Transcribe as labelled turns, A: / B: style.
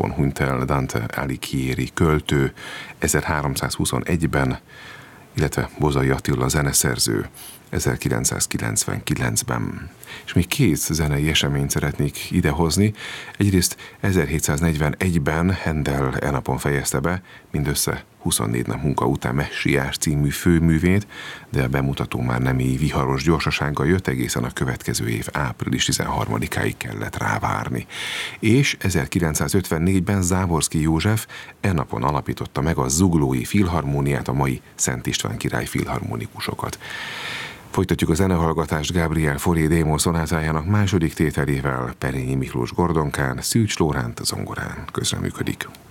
A: napon hunyt el Dante Alighieri költő 1321-ben, illetve Bozzai Attila zeneszerző 1999-ben. És még két zenei eseményt szeretnék idehozni. Egyrészt 1741-ben Handel e napon fejezte be mindössze 24 nap munka után Messiás című főművét, de a bemutató már nem így viharos gyorsasággal jött, egészen a következő év április 13-áig kellett rávárni. És 1954-ben Záborszky József e napon alapította meg a Zuglói Filharmóniát, a mai Szent István király filharmonikusokat. Folytatjuk a zenehallgatást Gabriel Fauré D-moll szonátájának második tételével, Perényi Miklós gordonkán, Szűcs Lóránt zongorán közreműködik.